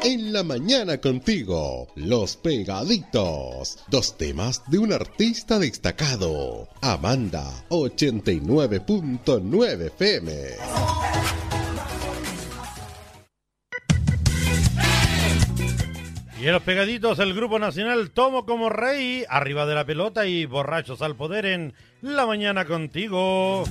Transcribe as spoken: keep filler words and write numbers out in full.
En la mañana contigo, Los Pegaditos. Dos temas de un artista destacado. Amanda, ochenta y nueve punto nueve F M. Y en Los Pegaditos, el Grupo Nacional Tomo como Rey, Arriba de la Pelota y Borrachos al Poder en La Mañana Contigo.